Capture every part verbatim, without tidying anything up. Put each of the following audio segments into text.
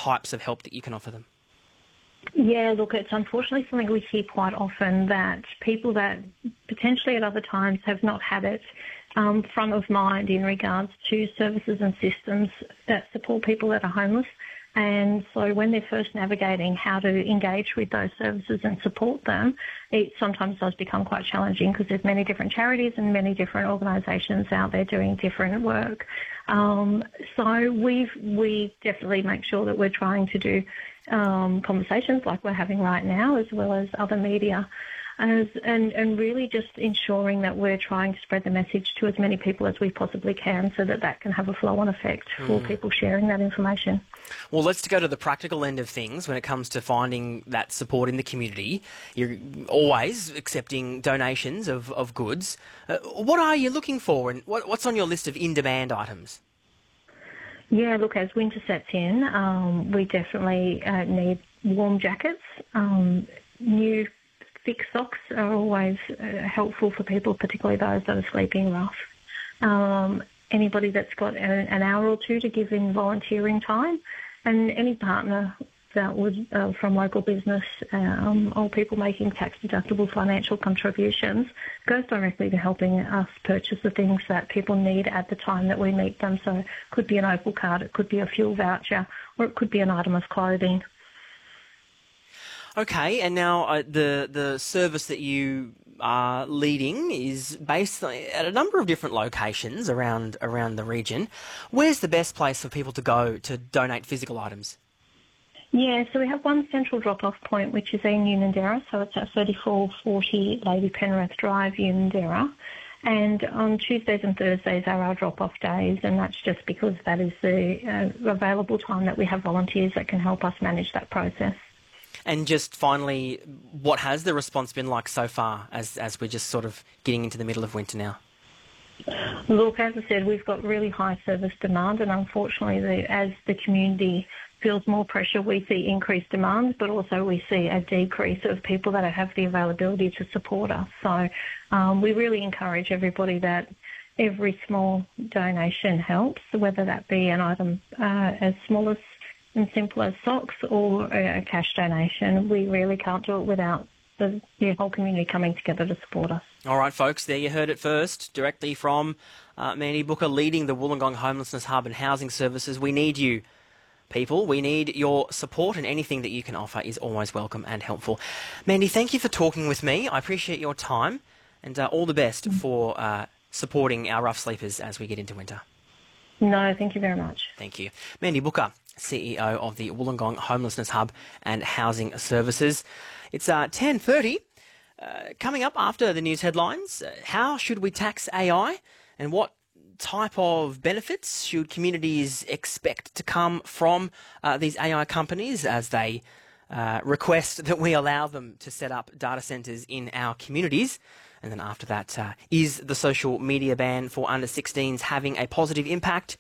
types of help that you can offer them? Yeah, look, it's unfortunately something we hear quite often, that people that potentially at other times have not had it um, front of mind in regards to services and systems that support people that are homeless. And so when they're first navigating how to engage with those services and support them, it sometimes does become quite challenging because there's many different charities and many different organisations out there doing different work. Um, so we've, we definitely make sure that we're trying to do um, conversations like we're having right now, as well as other media, as, and, and really just ensuring that we're trying to spread the message to as many people as we possibly can, so that that can have a flow-on effect for Mm. people sharing that information. Well, let's go to the practical end of things when it comes to finding that support in the community. You're always accepting donations of, of goods. Uh, what are you looking for, and what, what's on your list of in-demand items? Yeah, look, as winter sets in, um, we definitely uh, need warm jackets. Um, new thick socks are always uh, helpful for people, particularly those that are sleeping rough. Um, anybody that's got an, an hour or two to give in volunteering time, and any partner that would, uh, from local business um, or people making tax-deductible financial contributions, goes directly to helping us purchase the things that people need at the time that we meet them. So it could be an Opal card, it could be a fuel voucher, or it could be an item of clothing. Okay, and now uh, the the service that you are leading is based at a number of different locations around around the region. Where's the best place for people to go to donate physical items? Yeah, so we have one central drop-off point, which is in Unanderra, so it's at thirty-four forty Lady Penrith Drive, Unanderra. And on Tuesdays and Thursdays are our drop-off days, and that's just because that is the uh, available time that we have volunteers that can help us manage that process. And just finally, what has the response been like so far as, as we're just sort of getting into the middle of winter now? Look, as I said, we've got really high service demand, and unfortunately, the, as the community feels more pressure, we see increased demand, but also we see a decrease of people that have the availability to support us. So um, we really encourage everybody that every small donation helps, whether that be an item uh, as small as and simple as socks or a cash donation. We really can't do it without the, the whole community coming together to support us. All right, folks, there you heard it first, directly from uh, Mandy Booker, leading the Wollongong Homelessness Hub and Housing Services. We need you, people. We need your support, and anything that you can offer is always welcome and helpful. Mandy, thank you for talking with me. I appreciate your time, and uh, all the best for uh, supporting our rough sleepers as we get into winter. No, thank you very much. Thank you. Mandy Booker, C E O of the Wollongong Homelessness Hub and Housing Services. It's uh, ten thirty. Uh, coming up after the news headlines, uh, how should we tax A I, and what type of benefits should communities expect to come from uh, these A I companies as they uh, request that we allow them to set up data centres in our communities? And then after that, uh, is the social media ban for under sixteens having a positive impact?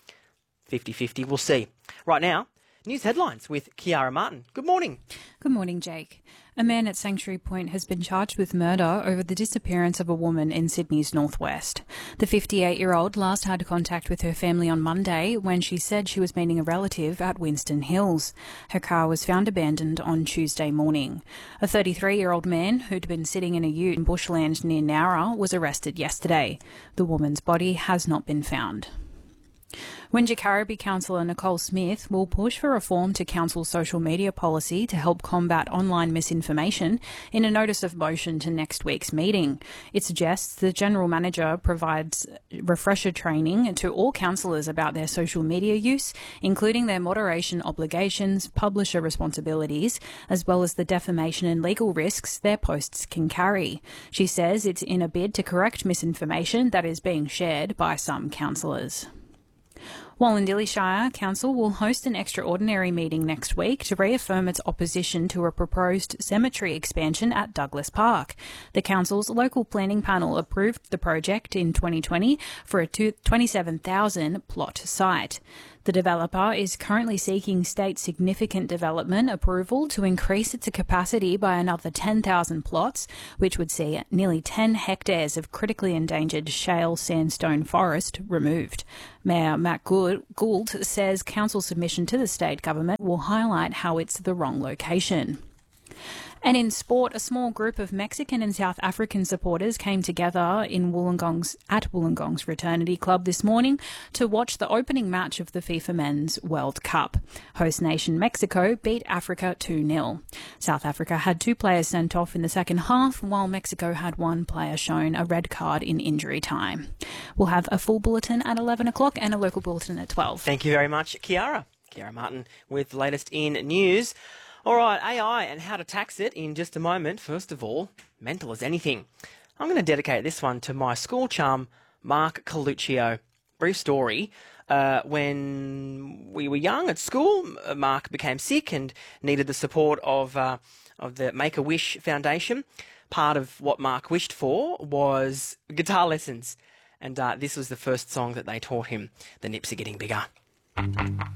fifty fifty, we'll see. Right now, news headlines with Kiara Martin. Good morning. Good morning, Jake. A man at Sanctuary Point has been charged with murder over the disappearance of a woman in Sydney's northwest. The fifty-eight-year-old last had contact with her family on Monday when she said she was meeting a relative at Winston Hills. Her car was found abandoned on Tuesday morning. A thirty-three-year-old man who'd been sitting in a ute in bushland near Nowra was arrested yesterday. The woman's body has not been found. Wingecarribee Councillor Nicole Smith will push for reform to Council's social media policy to help combat online misinformation in a notice of motion to next week's meeting. It suggests the General Manager provides refresher training to all councillors about their social media use, including their moderation obligations, publisher responsibilities, as well as the defamation and legal risks their posts can carry. She says it's in a bid to correct misinformation that is being shared by some councillors. Wallandilly Shire Council will host an extraordinary meeting next week to reaffirm its opposition to a proposed cemetery expansion at Douglas Park. The council's local planning panel approved the project in twenty twenty for a twenty-seven thousand plot site. The developer is currently seeking state significant development approval to increase its capacity by another ten thousand plots, which would see nearly ten hectares of critically endangered shale sandstone forest removed. Mayor Matt Gould says council submission to the state government will highlight how it's the wrong location. And in sport, a small group of Mexican and South African supporters came together in Wollongong's, at Wollongong's Fraternity Club this morning to watch the opening match of the FIFA Men's World Cup. Host nation Mexico beat Africa two nil. South Africa had two players sent off in the second half, while Mexico had one player shown a red card in injury time. We'll have a full bulletin at eleven o'clock and a local bulletin at twelve. Thank you very much, Kiara. Kiara Martin with the latest in news. All right, A I and how to tax it in just a moment. First of all, mental as anything. I'm going to dedicate this one to my school chum, Mark Coluccio. Brief story. Uh, when we were young at school, Mark became sick and needed the support of uh, of the Make-A-Wish Foundation. Part of what Mark wished for was guitar lessons. And uh, this was the first song that they taught him, The Nips Are Getting Bigger.